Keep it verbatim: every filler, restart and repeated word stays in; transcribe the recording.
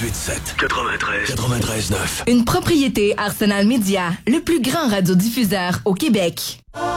quatre-vingt-huit sept. quatre-vingt-treize. quatre-vingt-treize neuf. Une propriété Arsenal Média, le plus grand radiodiffuseur au Québec.